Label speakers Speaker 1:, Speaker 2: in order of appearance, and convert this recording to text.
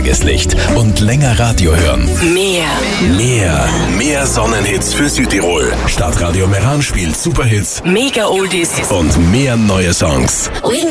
Speaker 1: Tageslicht und länger Radio hören.
Speaker 2: Mehr Sonnenhits für Südtirol.
Speaker 1: Stadtradio Meran spielt Superhits
Speaker 3: Mega Oldies
Speaker 1: und mehr neue Songs.